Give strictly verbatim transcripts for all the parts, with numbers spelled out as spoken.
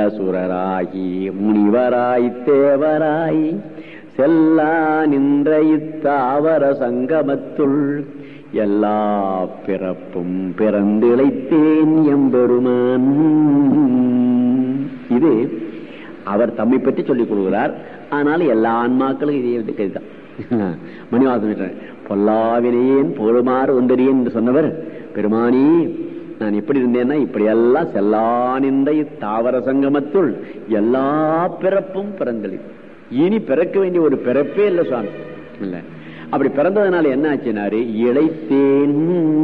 சுரராகி முனிவராய் தேவராய் செல்லா நின்ற இத்தாவர சங்கமத்துள் எல்லா பிறப்பும் பிறந்திழைத்தேன் எம்பெருமான். இது அவர் தம்மை பற்றி சொல்லிக் கொள்கிறார். ஆனால் எல்லா ஆன்மாக்களும் இதே கைதான். மணிவாசன் பொல்லாவினேன் புகழுமாறு ஒன்றறியேன் என்று சொன்னவர், பெருமானி நான் எப்படி இருந்தேன்னா இப்படியெல்லாம் செல்லா நின்ற தாவர சங்கமத்துள் எல்லா பிறப்பும் பிறந்தளி. இனி பிறக்க வேண்டிய ஒரு பிறப்பே இல்லை சுவாமி. இல்ல அப்படி பிறந்ததுனால என்ன ஆச்சுனாரு, இழைத்தேன்.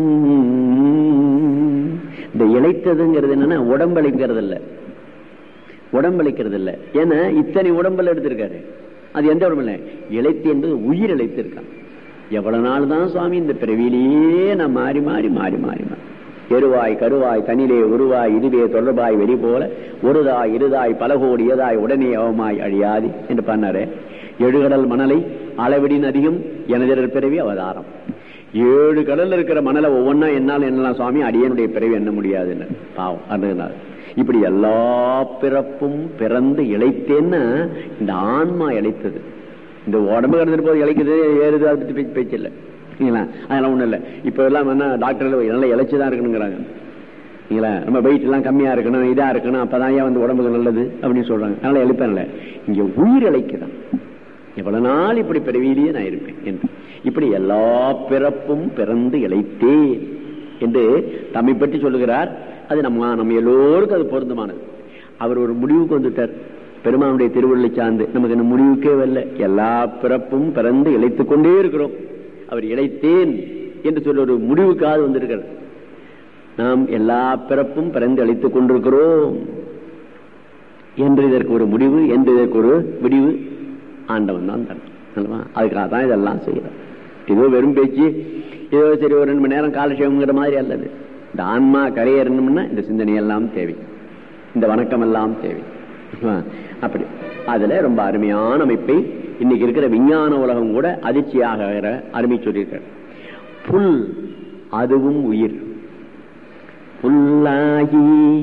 இந்த இழைத்ததுங்கிறது என்னன்னா உடம்பளிக்கிறது இல்ல, உடம்பளிக்கிறது இல்ல. ஏன்னா இத்தனை உடம்புல எடுத்திருக்காரு. அது எந்த உடம்பு இல்லை, இழைத்து என்பது உயிர் இழைத்திருக்கான். எவ்வளவு நாள் தான் சுவாமி இந்த பிறவியிலேயே நான் மாறி மாறி மாறி மாறி மாறி எருவாய் கருவாய் தனிலே உருவாய் இதுவே தொடர்பாய் வெளி போல ஒருதாய் இருதாய் பலகோடி ஏதாய் உடனே அவமாய் அழியாதி என்று பண்ணாரு. எழுகடல் மணலை அளவிடின் அதிகம் எனதர் பிறவி அவதாரம். ஏழு கடல்ல இருக்கிற மணலை ஒவ்வொன்னா என்னால் என்னலாம் சுவாமி அடியனுடைய பிறவி எண்ண முடியாதுன்னு பாவம் அருனார். இப்படி எல்லா பிறப்பும் பிறந்து இழைத்தேன்னா இந்த ஆன்மா இழைத்தது. இந்த உடம்பு கடந்துட்டு போது இழைக்குது ஏறுது, அதை பற்றி பேச்சு பேச்சு இல்லை. அதெல்லாம் ஒண்ணும் இல்லை. இப்ப எல்லாம் என்ன டாக்டர்கள் நல்லா இழைச்சுதான் இருக்கணுங்கிறாங்க. நம்ம வெயிட் எல்லாம் கம்மியா இருக்கணும், இதா இருக்கணும், அப்பதான் ஏன் வந்து உடம்புக்கு நல்லது அப்படின்னு சொல்றாங்க. அதனால எழுப்பேன்ல, இங்க உயிர் இழைக்குதான். எவ்வளவு நாள் இப்படி பிறவியிலேயே நான் இருப்பேன் என்று இப்படி எல்லா பிறப்பும் பிறந்து இழைத்தேன் என்று தம்மை பற்றி சொல்லுகிறார். அது நம்ம நம்ம எல்லோருக்கும் அது பொருந்தமானது. அவர் ஒரு முடிவுக்கு வந்துட்டார். பெருமானுடைய திருவள்ளுவை சார்ந்து நமக்கு இந்த முடிவுக்கே வரல. எல்லா பிறப்பும் பிறந்து இழைத்துக் கொண்டே இருக்கிறோம். அவர் இழைத்தேன் என்று சொல்ல ஒரு முடிவுக்காக வந்திருக்கிறார். நாம் எல்லா பிறப்பும் பிறந்து அழைத்துக் கொண்டிருக்கிறோம் என்று இதற்கு ஒரு முடிவு, என்று இதற்கு ஒரு விடிவு ஆண்டவன் தான் தரணும். அதுக்காக தான் இதெல்லாம் செய்யறோம். ஏதோ வெறும் பேச்சு, ஏதோ சரி ஒரு ரெண்டு மணி நேரம் காலட்சேபங்கிற மாதிரி அல்லது. இந்த ஆன்மா கரையேறணும்னா இந்த சிந்தனை எல்லாம் தேவை, இந்த வணக்கம் எல்லாம் தேவை. அப்படி அதுல ரொம்ப அருமையான அமைப்பை இன்னைக்கு இருக்கிற விஞ்ஞான உலகம் கூட அதிர்ச்சியாக அருமை சொல்லியிருக்க. புல் அதுவும் உயிர். புல்லாகி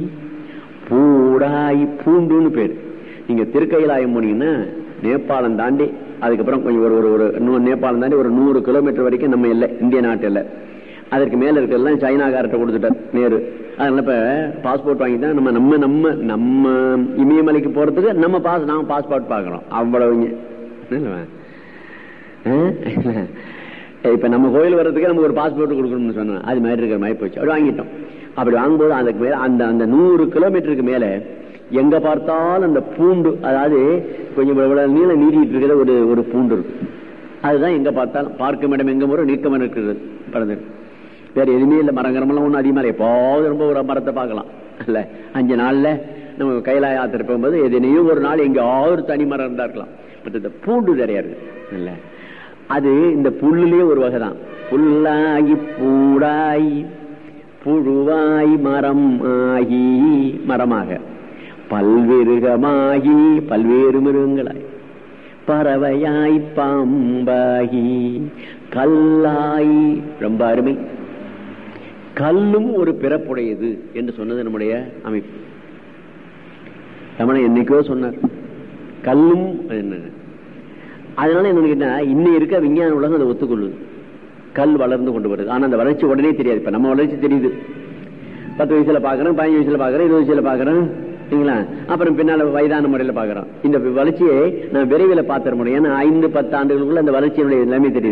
பூடாய் பூண்டுன்னு பேரு. நீங்க திருக்கையிலாயம் போனீங்கன்னா நேபாளம் தாண்டி அதுக்கப்புறம் கொஞ்சம் ஒரு ஒரு நேபாளம் தாண்டி ஒரு நூறு கிலோமீட்டர் வரைக்கும் நம்ம இல்லை, இந்திய நாட்டு இல்லை. அதற்கு மேல இருக்கிறதெல்லாம் சைனாக்காரத்தை கொடுத்துட்டார் நேரு. அதனால இப்ப பாஸ்போர்ட் வாங்கிதான் நம்ம நம்ம நம்ம நம்ம இமயமலைக்கு போறதுக்கு நம்ம பாஸ் நாம பாஸ்போர்ட் பாக்குறோம். அவ்வளவு இப்ப நம்ம கோயில் வர்றதுக்கு நமக்கு ஒரு பாஸ்போர்ட் கொடுக்கணும்னு சொன்னா அது மாதிரி இருக்கிற மாதிரி போச்சு. அப்படி வாங்கிட்டோம். அப்படி வாங்கும்போது அதுக்கு மேல அந்த அந்த நூறு கிலோமீட்டருக்கு மேல எங்க பார்த்தாலும் அந்த பூண்டு, அதாவது கொஞ்சம் நீள நீடிட்டு இருக்கிற ஒரு ஒரு பூண்டு இருக்கு. அதுதான் எங்க பார்த்தாலும் பார்க்கும் இடம் எங்க முறை நீக்கம் இருக்கிறது பிறந்து. வேற எதுவுமே இல்லை. மரங்கரமெல்லாம் ஒன்றும் அதிகமாக எப்போது ரொம்ப ஒரு மரத்தை பார்க்கலாம் இல்ல. அஞ்சு நாள்ல நம்ம கைலாய யாத்திரை போகும்போது எதனையும் ஒரு நாள் எங்கேயாவது தனி மரம் இருந்தா இருக்கலாம். பட் இந்த பூண்டு நிறையா இருக்கு இல்ல. அது இந்த புல்லுலயே ஒரு வகை தான். புல்லாகி பூடாய் புழுவாய் மரம் ஆகி மரமாக பல்வேறுகமாகி பல்வேறு மிருகங்களாய் பறவையாய் பாம்பாகி கல்லாய். ரொம்ப அருமை. கல்லும் ஒரு பிறப்புடையது என்று சொன்னது நம்முடைய அமைப்பு. தமிழன் என்னைக்கோ சொன்னார் கல்லும் என்ன. அதனால என்ன இன்னும் இருக்க விஞ்ஞான உலகம் அதை ஒத்துக்கொள்ளுது. கல் வளர்ந்து கொண்டு வருது. ஆனா அந்த வளர்ச்சி உடனே தெரியாது. இப்ப நம்ம வளர்ச்சி தெரியுது. பத்து வயசுல பாக்குறேன், பதினஞ்சு வயசுல பாக்குறேன், இருபது வயசுல பாக்குறேன், சரிங்களா? அப்புறம் பின்னால வயதான முறையில பாக்குறோம். இந்த வளர்ச்சியை நான் விரைவில் பாத்திர முடியும். ஏன்னா ஐந்து பத்து ஆண்டுகளுக்குள்ள அந்த வளர்ச்சியினுடைய நிலைமை தெரியுது.